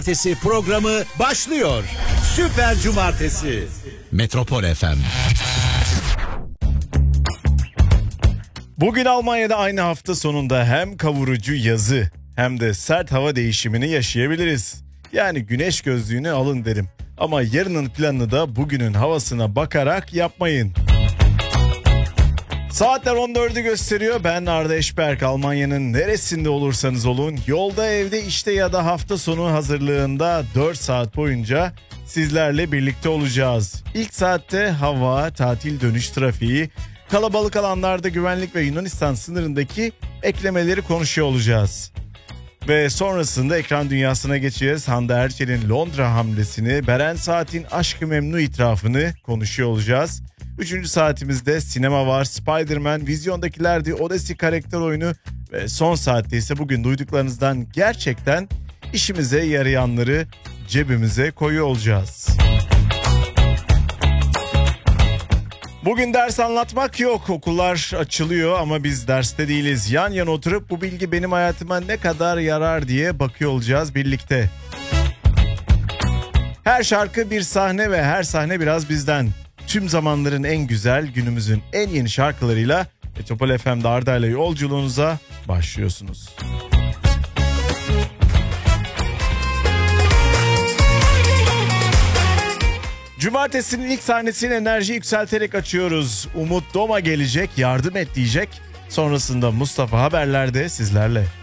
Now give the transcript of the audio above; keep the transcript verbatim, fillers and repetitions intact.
Cumartesi programı başlıyor. Süper Cumartesi. Metropol F M. Bugün Almanya'da aynı hafta sonunda hem kavurucu yazı hem de sert hava değişimini yaşayabiliriz. Yani güneş gözlüğünü alın derim. Ama yarının planını da bugünün havasına bakarak yapmayın. Saatler on dördü gösteriyor. Ben Arda Eşberk. Almanya'nın neresinde olursanız olun, yolda, evde, işte ya da hafta sonu hazırlığında dört saat boyunca sizlerle birlikte olacağız. İlk saatte hava, tatil dönüş trafiği, kalabalık alanlarda güvenlik ve Yunanistan sınırındaki eklemeleri konuşuyor olacağız. Ve sonrasında ekran dünyasına geçeceğiz. Hande Erçel'in Londra hamlesini, Beren Saat'in Aşk-ı Memnu itirafını konuşuyor olacağız. Üçüncü saatimizde sinema var, Spider-Man, Vizyondakilerdi, Odyssey karakter oyunu ve son saatte ise bugün duyduklarınızdan gerçekten işimize yarayanları cebimize koyuyor olacağız. Bugün ders anlatmak yok, okullar açılıyor ama biz derste değiliz. Yan yana oturup bu bilgi benim hayatıma ne kadar yarar diye bakıyor olacağız birlikte. Her şarkı bir sahne ve her sahne biraz bizden. Tüm zamanların en güzel, günümüzün en yeni şarkılarıyla Metropol F M'de Arda ile yolculuğunuza başlıyorsunuz. Cumartesinin ilk sahnesini enerji yükselterek açıyoruz. Umut Doma gelecek, yardım et diyecek. Sonrasında Mustafa Haberler'de sizlerle.